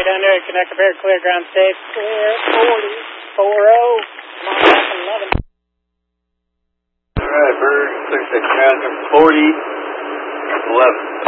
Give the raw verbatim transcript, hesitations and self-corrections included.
copy down there. Connect very clear, ground safe. Clear, forty, four oh. Come on, back, eleven. All right, Bird, six six, ground, forty, eleven.